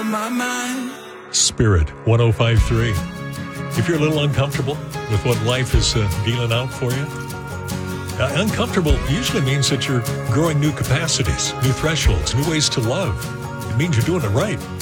on my mind. Spirit 105.3. If you're a little uncomfortable with what life is dealing out for you, uncomfortable usually means that you're growing new capacities, new thresholds, new ways to love. It means you're doing it right.